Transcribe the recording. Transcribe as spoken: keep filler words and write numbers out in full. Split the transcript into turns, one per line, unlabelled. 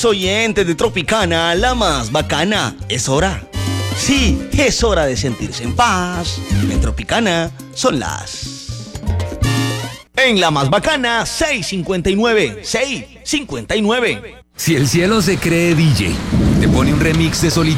oyentes de Tropicana, la más bacana, es hora. Sí, es hora de sentirse en paz. En Tropicana son las... En la más bacana, seis cincuenta y nueve, seis cincuenta y nueve.
Si el cielo se cree D J, te pone un remix de Sol y